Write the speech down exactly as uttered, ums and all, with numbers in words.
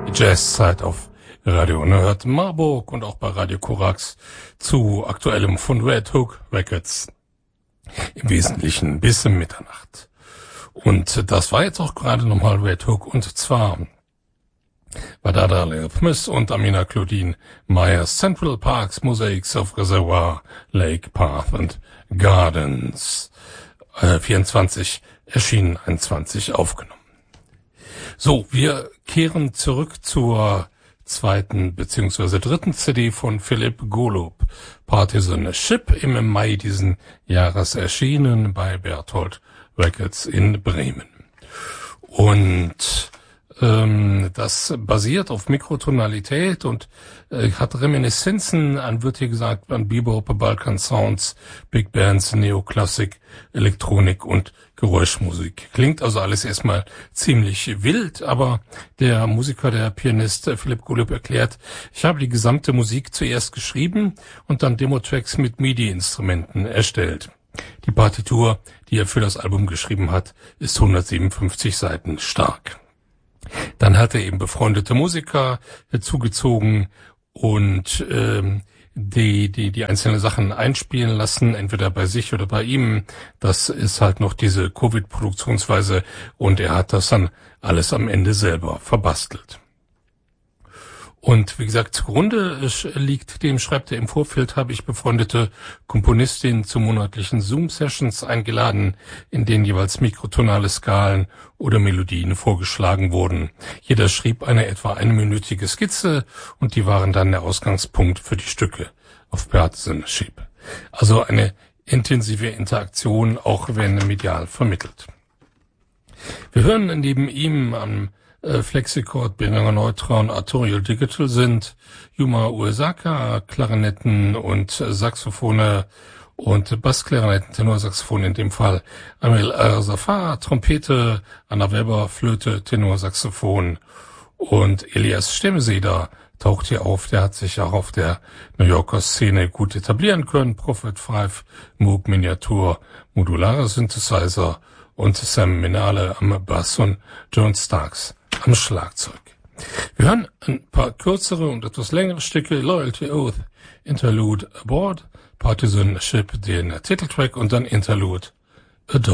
Jazzzeit auf Radio Unerhört Marburg und auch bei Radio Korax zu aktuellem von Red Hook Records. Im Wesentlichen bis um Mitternacht. Und das war jetzt auch gerade nochmal Red Hook, und zwar war Dada Leonard Smith und Amina Claudine Myers, Central Parks Mosaics of Reservoir, Lake Path and Gardens. Äh, vierundzwanzig erschienen, einundzwanzig aufgenommen. So, wir kehren zurück zur zweiten beziehungsweise dritten C D von Philipp Golub, Partisan Ship, im Mai diesen Jahres erschienen bei Berthold Records in Bremen. Und ähm, das basiert auf Mikrotonalität und äh, hat Reminiszenzen an, wird hier gesagt, an Bebop, Balkan Sounds, Big Bands, Neoklassik, Elektronik und Geräuschmusik. Klingt also alles erstmal ziemlich wild, aber der Musiker, der Pianist Philipp Golub erklärt, ich habe die gesamte Musik zuerst geschrieben und dann Demo-Tracks mit MIDI-Instrumenten erstellt. Die Partitur, die er für das Album geschrieben hat, ist hundertsiebenundfünfzig Seiten stark. Dann hat er eben befreundete Musiker zugezogen und ähm, die die die einzelnen Sachen einspielen lassen, entweder bei sich oder bei ihm. Das ist halt noch diese Covid-Produktionsweise, und er hat das dann alles am Ende selber verbastelt. Und wie gesagt, zugrunde liegt dem, schreibt er, im Vorfeld habe ich befreundete Komponistinnen zu monatlichen Zoom-Sessions eingeladen, in denen jeweils mikrotonale Skalen oder Melodien vorgeschlagen wurden. Jeder schrieb eine etwa einminütige Skizze und die waren dann der Ausgangspunkt für die Stücke auf Partisan Ship. Also eine intensive Interaktion, auch wenn medial vermittelt. Wir hören neben ihm am Flexicord, Behringer Neutron, Artorial Digital sind Yuma Uesaka, Klarinetten und Saxophone und Bassklarinetten, Tenorsaxophon in dem Fall, Amel Al-Zafar, Trompete, Anna Weber, Flöte, Tenorsaxophon und Elias Stemmeseder taucht hier auf. Der hat sich auch auf der New Yorker Szene gut etablieren können. Prophet fünf, Moog Miniatur, modulare Synthesizer und Sam Minale am Bass und John Starks am Schlagzeug. Wir hören ein paar kürzere und etwas längere Stücke, Loyalty Oath, Interlude Aboard, Partisan Ship, den Titeltrack, und dann Interlude Adore.